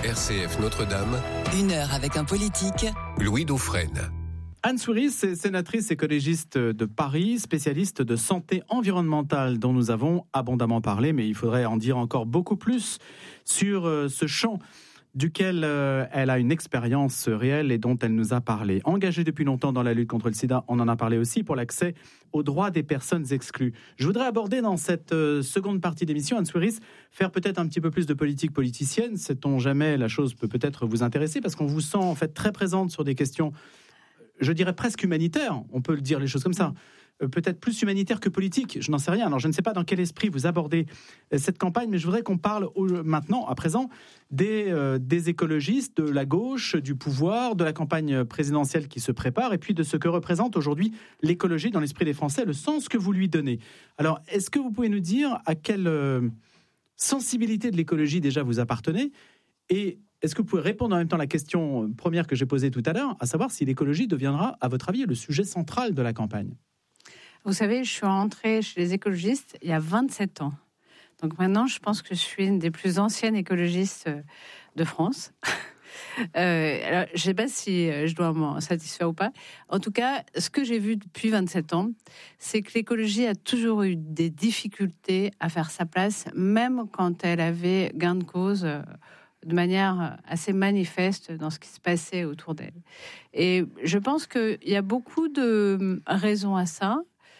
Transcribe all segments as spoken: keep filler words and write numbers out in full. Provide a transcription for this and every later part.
R C F Notre-Dame. Une heure avec un politique. Louis Dauphren. Anne Souris est sénatrice écologiste de Paris, spécialiste de santé environnementale dont nous avons abondamment parlé, mais il faudrait en dire encore beaucoup plus sur ce champ duquel elle a une expérience réelle et dont elle nous a parlé. Engagée depuis longtemps dans la lutte contre le sida, on en a parlé aussi pour l'accès aux droits des personnes exclues. Je voudrais aborder dans cette seconde partie d'émission, Anne Souris, faire peut-être un petit peu plus de politique politicienne. Sait-on jamais, la chose peut peut-être vous intéresser parce qu'on vous sent en fait très présente sur des questions, je dirais presque humanitaires, on peut le dire les choses comme ça. Peut-être plus humanitaire que politique, je n'en sais rien. Alors je ne sais pas dans quel esprit vous abordez cette campagne, mais je voudrais qu'on parle au, maintenant, à présent, des, euh, des écologistes, de la gauche, du pouvoir, de la campagne présidentielle qui se prépare, et puis de ce que représente aujourd'hui l'écologie dans l'esprit des Français, le sens que vous lui donnez. Alors, est-ce que vous pouvez nous dire à quelle euh, sensibilité de l'écologie déjà vous appartenez ? Et est-ce que vous pouvez répondre en même temps à la question première que j'ai posée tout à l'heure, à savoir si l'écologie deviendra, à votre avis, le sujet central de la campagne ? Vous savez, je suis rentrée chez les écologistes il y a vingt-sept ans. Donc maintenant, je pense que je suis une des plus anciennes écologistes de France. euh, alors, je ne sais pas si je dois m'en satisfaire ou pas. En tout cas, ce que j'ai vu depuis vingt-sept ans, c'est que l'écologie a toujours eu des difficultés à faire sa place, même quand elle avait gain de cause de manière assez manifeste dans ce qui se passait autour d'elle. Et je pense qu'il y a beaucoup de raisons à ça.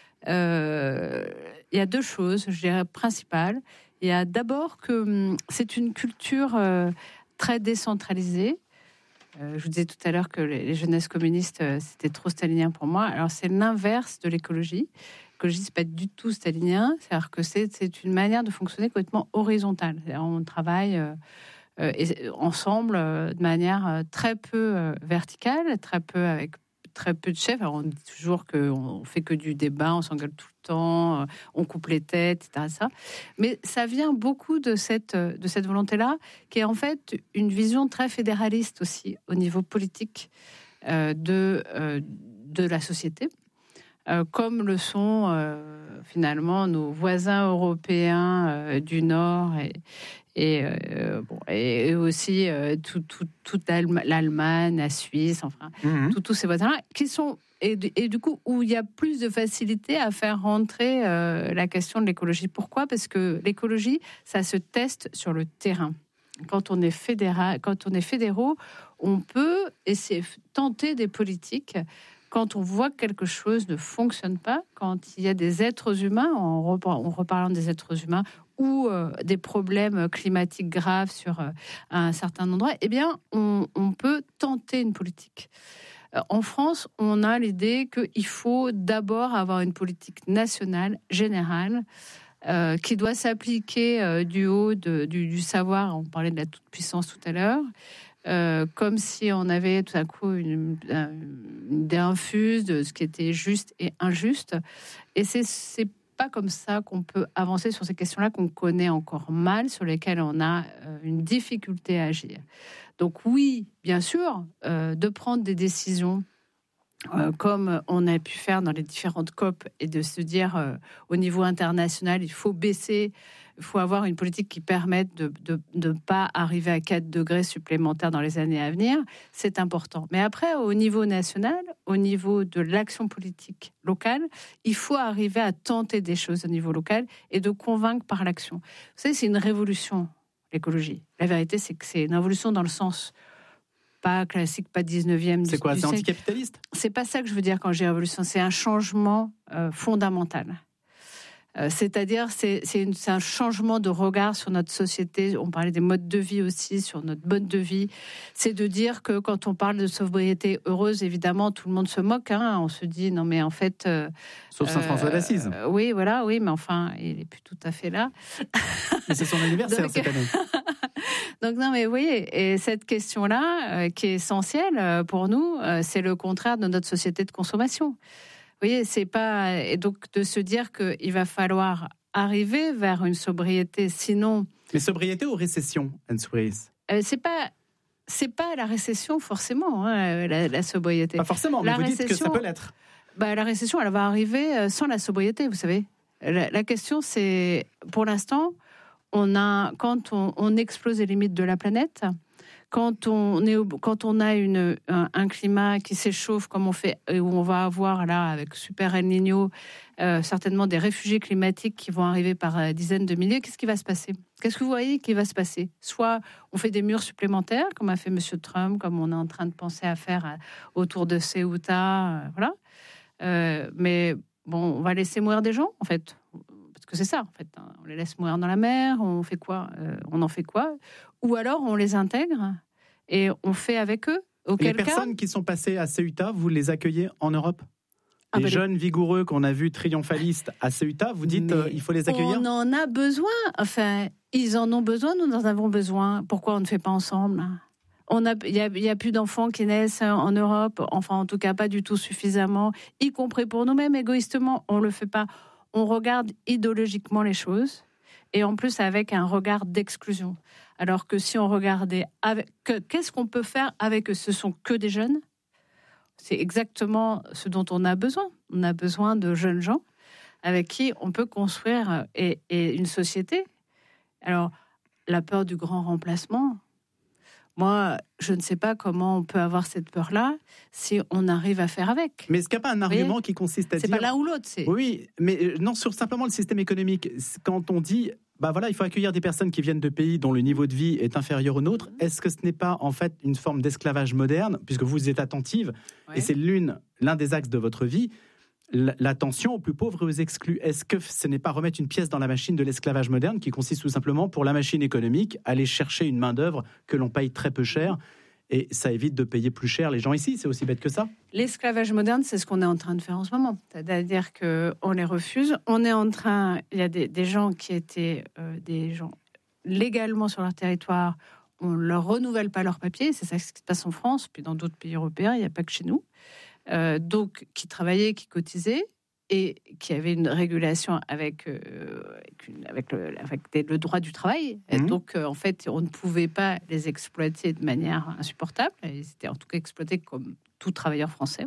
Euh, il y a deux choses, je dirais, principales. Il y a d'abord que c'est une culture euh, très décentralisée. Euh, je vous disais tout à l'heure que les, les jeunesses communistes, euh, c'était trop stalinien pour moi. Alors, c'est l'inverse de l'écologie. L'écologie, c'est pas du tout stalinien. C'est-à-dire que c'est, c'est une manière de fonctionner complètement horizontale. C'est-à-dire, on travaille euh, euh, et, ensemble euh, de manière euh, très peu euh, verticale, très peu avec très peu de chefs. Alors on dit toujours qu'on fait que du débat, on s'engueule tout le temps, on coupe les têtes, et cetera. Ça. Mais ça vient beaucoup de cette, de cette volonté-là, qui est en fait une vision très fédéraliste aussi, au niveau politique euh, de, euh, de la société, euh, comme le sont euh, finalement nos voisins européens euh, du Nord et, et, euh, bon, et aussi euh, tout, tout, toute l'Allemagne, la Suisse, enfin, mmh. tous ces voisins-là, qui sont, et, et du coup, où il y a plus de facilité à faire rentrer euh, la question de l'écologie. Pourquoi ? Parce que l'écologie, ça se teste sur le terrain. Quand on est fédéral, quand on est fédéraux, on peut essayer, tenter des politiques. Quand on voit que quelque chose ne fonctionne pas, quand il y a des êtres humains, en reparlant des êtres humains, ou euh, des problèmes climatiques graves sur euh, un certain endroit, eh bien, on, on peut tenter une politique. Euh, en France, on a l'idée qu'il faut d'abord avoir une politique nationale, générale, euh, qui doit s'appliquer euh, du haut de, du, du savoir. On parlait de la toute-puissance tout à l'heure. Euh, comme si on avait tout à coup une, une idée infuse de ce qui était juste et injuste. Et c'est, c'est pas comme ça qu'on peut avancer sur ces questions-là qu'on connaît encore mal, sur lesquelles on a euh, une difficulté à agir. Donc oui, bien sûr, euh, de prendre des décisions euh, comme on a pu faire dans les différentes C O P et de se dire euh, au niveau international, il faut baisser, il faut avoir une politique qui permette de ne pas arriver à quatre degrés supplémentaires dans les années à venir, c'est important. Mais après, au niveau national, au niveau de l'action politique locale, il faut arriver à tenter des choses au niveau local et de convaincre par l'action. Vous savez, c'est une révolution, l'écologie. La vérité, c'est que c'est une révolution dans le sens pas classique, pas dix-neuvième. C'est quoi, du c'est siècle. anticapitaliste ? C'est pas ça que je veux dire quand j'ai révolution, c'est un changement euh, fondamental. Euh, c'est-à-dire, c'est, c'est, une, c'est un changement de regard sur notre société. On parlait des modes de vie aussi, sur notre mode de vie. C'est de dire que quand on parle de sobriété heureuse, évidemment, tout le monde se moque. Hein. On se dit, non mais en fait... Euh, Sauf Saint-François euh, d'Assise. Euh, oui, voilà, oui, mais enfin, il n'est plus tout à fait là. Mais c'est son anniversaire Donc, cette année. Donc non, mais vous voyez, et cette question-là, euh, qui est essentielle euh, pour nous, euh, c'est le contraire de notre société de consommation. Vous voyez, c'est pas... Et donc, de se dire qu'il va falloir arriver vers une sobriété, sinon... Mais sobriété ou récession, Anne Souris ? euh, C'est pas... C'est pas la récession, forcément, hein, la, la sobriété. Pas forcément, mais la vous dites que ça peut l'être. Bah, la récession, elle va arriver sans la sobriété, vous savez. La, la question, c'est... Pour l'instant, on a, quand on, on explose les limites de la planète, quand on, est, quand on a une, un, un climat qui s'échauffe comme on fait, où on va avoir là, avec Super El Niño, euh, certainement des réfugiés climatiques qui vont arriver par euh, dizaines de milliers, qu'est-ce qui va se passer ? Qu'est-ce que vous voyez qui va se passer ? Soit on fait des murs supplémentaires, comme a fait M. Trump, comme on est en train de penser à faire à, autour de Ceuta, euh, voilà. Euh, mais bon, on va laisser mourir des gens, en fait. Parce que c'est ça, en fait. On les laisse mourir dans la mer, on fait quoi ? euh, On en fait quoi ? Ou alors on les intègre et on fait avec eux. Auquel les personnes cas, qui sont passées à Ceuta, vous les accueillez en Europe ? Ah les bah jeunes vigoureux qu'on a vus triomphalistes à Ceuta, vous dites euh, il faut les accueillir ? On en a besoin. Enfin, ils en ont besoin, nous en avons besoin. Pourquoi on ne fait pas ensemble ? On a, il y a, il y a plus d'enfants qui naissent en Europe, enfin en tout cas pas du tout suffisamment, y compris pour nous-mêmes égoïstement. On le fait pas. On regarde idéologiquement les choses et en plus avec un regard d'exclusion. Alors que si on regardait avec, que, qu'est-ce qu'on peut faire avec eux ? Ce sont que des jeunes. C'est exactement ce dont on a besoin. On a besoin de jeunes gens avec qui on peut construire et, et une société. Alors, la peur du grand remplacement, moi, je ne sais pas comment on peut avoir cette peur-là si on arrive à faire avec. Mais est-ce qu'il n'y a pas un argument qui consiste à c'est dire... C'est pas l'un ou l'autre. C'est... Oui, mais non, sur simplement le système économique. Quand on dit... Bah voilà, il faut accueillir des personnes qui viennent de pays dont le niveau de vie est inférieur au nôtre. Est-ce que ce n'est pas en fait une forme d'esclavage moderne, puisque vous êtes attentive, ouais. Et c'est l'une, l'un des axes de votre vie, l'attention aux plus pauvres et aux exclus. Est-ce que ce n'est pas remettre une pièce dans la machine de l'esclavage moderne qui consiste tout simplement pour la machine économique, aller chercher une main-d'œuvre que l'on paye très peu cher, et ça évite de payer plus cher les gens ici, c'est aussi bête que ça. L'esclavage moderne, c'est ce qu'on est en train de faire en ce moment. C'est-à-dire qu'on les refuse. On est en train... Il y a des, des gens qui étaient euh, des gens légalement sur leur territoire. On ne leur renouvelle pas leurs papiers. C'est ça ce qui se passe en France, puis dans d'autres pays européens. Il n'y a pas que chez nous. Euh, donc, qui travaillaient, qui cotisaient et qui avaient une régulation avec, euh, avec, une, avec, le, avec des, le droit du travail. Mmh. Et donc, euh, en fait, on ne pouvait pas les exploiter de manière insupportable. Ils étaient en tout cas exploités comme tout travailleur français.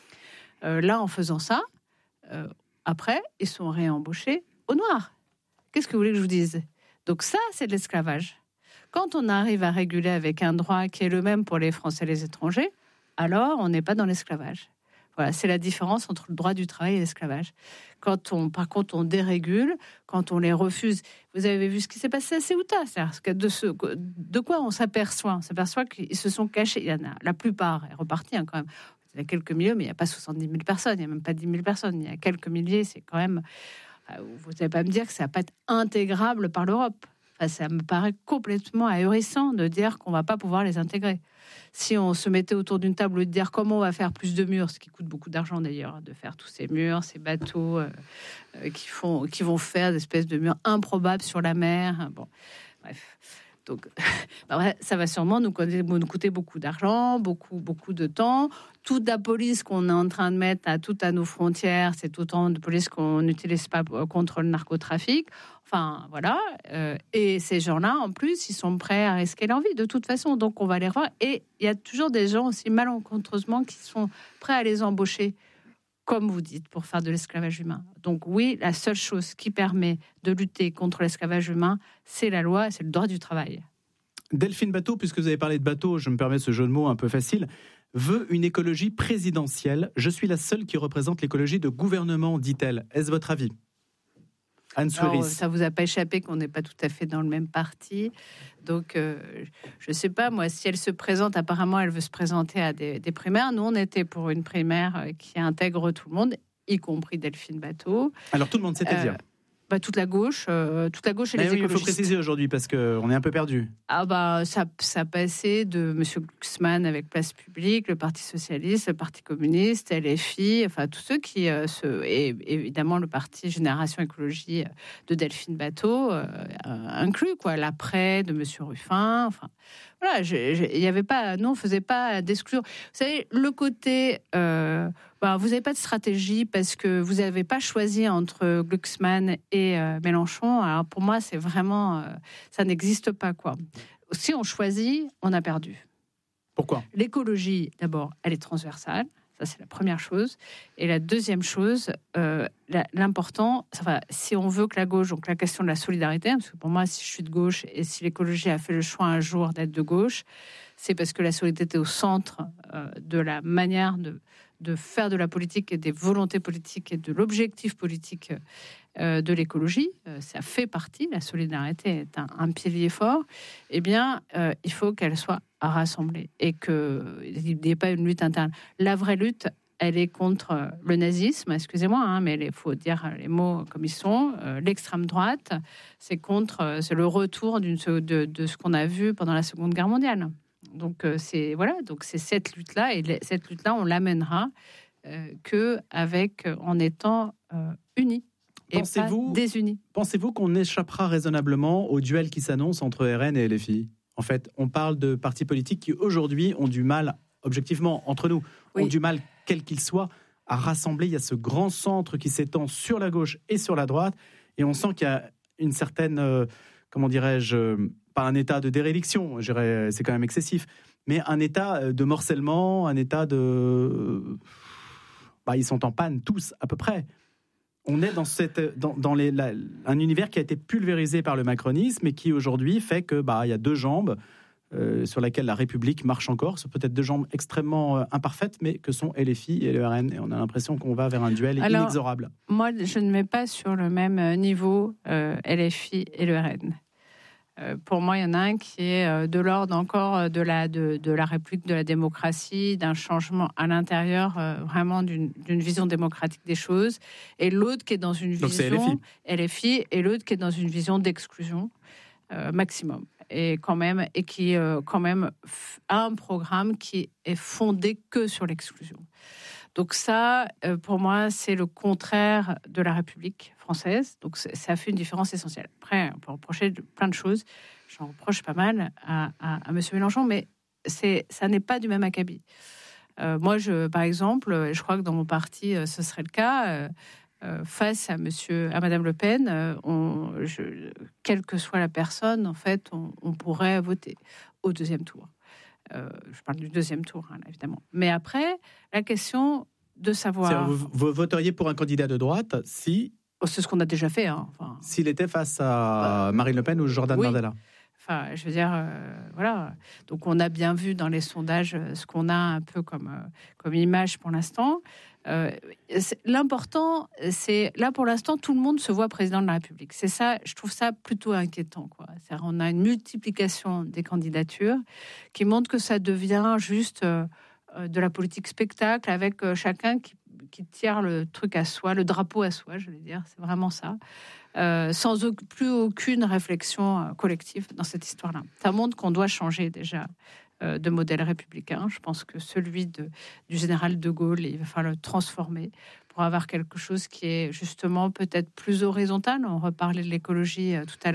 Euh, là, en faisant ça, euh, après, ils sont réembauchés au noir. Qu'est-ce que vous voulez que je vous dise ? Donc ça, c'est de l'esclavage. Quand on arrive à réguler avec un droit qui est le même pour les Français et les étrangers, alors on n'est pas dans l'esclavage. Voilà, c'est la différence entre le droit du travail et l'esclavage. Quand on, par contre, on dérégule, quand on les refuse, vous avez vu ce qui s'est passé à Ceuta, c'est-à-dire que de, ce, de quoi on s'aperçoit ? On s'aperçoit qu'ils se sont cachés. Il y en a, la plupart est repartie hein, quand même. Il y a quelques milliers, mais il n'y a pas soixante-dix mille personnes, il n'y a même pas dix mille personnes, il y a quelques milliers, c'est quand même... Vous n'allez pas me dire que ça ne va pas être intégrable par l'Europe. Enfin, ça me paraît complètement ahurissant de dire qu'on ne va pas pouvoir les intégrer. Si on se mettait autour d'une table et de dire comment on va faire plus de murs, ce qui coûte beaucoup d'argent d'ailleurs, de faire tous ces murs, ces bateaux euh, euh, qui, font, qui vont faire des espèces de murs improbables sur la mer. Bon, bref. Donc, ça va sûrement nous coûter beaucoup d'argent, beaucoup, beaucoup de temps. Toute la police qu'on est en train de mettre à toutes à nos frontières, c'est autant de police qu'on n'utilise pas contre le narcotrafic. Enfin, voilà. Euh, et ces gens-là, en plus, ils sont prêts à risquer leur vie, de toute façon. Donc, on va les revoir. Et il y a toujours des gens aussi, malencontreusement, qui sont prêts à les embaucher, comme vous dites, pour faire de l'esclavage humain. Donc, oui, la seule chose qui permet de lutter contre l'esclavage humain, c'est la loi, c'est le droit du travail. Delphine Batho, puisque vous avez parlé de bateau, je me permets ce jeu de mots un peu facile, veut une écologie présidentielle. Je suis la seule qui représente l'écologie de gouvernement, dit-elle. Est-ce votre avis ? Anne Souris. Ça vous a pas échappé qu'on n'est pas tout à fait dans le même parti. Donc, euh, je ne sais pas, moi, si elle se présente, apparemment, elle veut se présenter à des, des primaires. Nous, on était pour une primaire qui intègre tout le monde, y compris Delphine Batho. Alors, tout le monde, c'est-à-dire euh, bah, toute la gauche, euh, toute la gauche et Mais les oui, écologistes. Il faut préciser aujourd'hui parce qu'on est un peu perdu. Ah bah ça, ça passait de M. Glucksmann avec Place Publique, le Parti Socialiste, le Parti Communiste, L F I, enfin tous ceux qui euh, se, et évidemment le Parti Génération Écologie de Delphine Batho euh, inclus quoi, l'après de M. Ruffin, enfin voilà, il y avait pas, nous on faisait pas d'exclure. Vous savez le côté euh, bah, vous n'avez pas de stratégie parce que vous n'avez pas choisi entre Glucksmann et euh, Mélenchon. Alors pour moi, c'est vraiment... Euh, ça n'existe pas, quoi. Si on choisit, on a perdu. Pourquoi ? L'écologie, d'abord, elle est transversale. Ça, c'est la première chose. Et la deuxième chose, euh, l'important, enfin, si on veut que la gauche, donc la question de la solidarité, parce que pour moi, si je suis de gauche et si l'écologie a fait le choix un jour d'être de gauche, c'est parce que la solidarité est au centre euh, de la manière de, de faire de la politique et des volontés politiques et de l'objectif politique euh, de l'écologie. Euh, ça fait partie, la solidarité est un, un pilier fort. Eh bien, euh, il faut qu'elle soit à rassembler et qu'il n'y ait pas une lutte interne. La vraie lutte, elle est contre le nazisme, excusez-moi, hein, mais il faut dire les mots comme ils sont. Euh, l'extrême droite, c'est contre, c'est le retour d'une, de, de ce qu'on a vu pendant la Seconde Guerre mondiale. Donc euh, c'est voilà, donc c'est cette lutte-là, et cette lutte-là, on l'amènera euh, que avec en étant euh, unis et pensez-vous, pas désunis. Pensez-vous qu'on échappera raisonnablement au duel qui s'annonce entre R N et L F I ? En fait, on parle de partis politiques qui, aujourd'hui, ont du mal, objectivement, entre nous, oui. ont du mal, quel qu'il soit, à rassembler. Il y a ce grand centre qui s'étend sur la gauche et sur la droite. Et on sent qu'il y a une certaine, euh, comment dirais-je, euh, pas un état de déréliction, je dirais, c'est quand même excessif, mais un état de morcellement, un état de... Bah, ils sont en panne, tous, à peu près. On est dans, cette, dans, dans les, la, un univers qui a été pulvérisé par le macronisme et qui aujourd'hui fait que bah, y a deux jambes euh, sur lesquelles la République marche encore. C'est peut-être deux jambes extrêmement euh, imparfaites, mais que sont L F I et le R N. Et on a l'impression qu'on va vers un duel Alors, inexorable. Moi, je ne mets pas sur le même niveau euh, L F I et le R N. Euh, pour moi, il y en a un qui est euh, de l'ordre encore de la, de, de la République, de la démocratie, d'un changement à l'intérieur, euh, vraiment d'une, d'une vision démocratique des choses, et l'autre qui est dans une Donc vision L F I. L F I, et l'autre qui est dans une vision d'exclusion euh, maximum, et quand même, et qui euh, quand même a un programme qui est fondé que sur l'exclusion. Donc ça, euh, pour moi, c'est le contraire de la République française. Donc ça fait une différence essentielle. Après, on peut reprocher plein de choses. J'en reproche pas mal à, à, à M. Mélenchon, mais c'est, ça n'est pas du même acabit. Euh, moi, je, par exemple, je crois que dans mon parti, ce serait le cas. Euh, euh, face à Monsieur, à Madame Le Pen, euh, on, je, quelle que soit la personne, en fait, on, on pourrait voter au deuxième tour. Euh, je parle du deuxième tour, hein, évidemment. Mais après, la question de savoir... Vous, vous voteriez pour un candidat de droite si... Oh, c'est ce qu'on a déjà fait. Hein. Enfin, s'il était face à euh, Marine Le Pen ou Jordan oui. Bardella. Enfin, je veux dire, euh, voilà. Donc, on a bien vu dans les sondages ce qu'on a un peu comme, euh, comme image pour l'instant. Euh, c'est, l'important, c'est là pour l'instant, tout le monde se voit président de la République. C'est ça, je trouve ça plutôt inquiétant, quoi. C'est-à-dire, on a une multiplication des candidatures qui montre que ça devient juste euh, de la politique spectacle avec euh, chacun qui, qui tire le truc à soi, le drapeau à soi, je vais dire. C'est vraiment ça. Euh, sans au- plus aucune réflexion euh, collective dans cette histoire-là. Ça montre qu'on doit changer déjà euh, de modèle républicain. Je pense que celui de, du général de Gaulle, il va falloir le transformer pour avoir quelque chose qui est justement peut-être plus horizontal. On reparlait de l'écologie euh, tout à l'heure.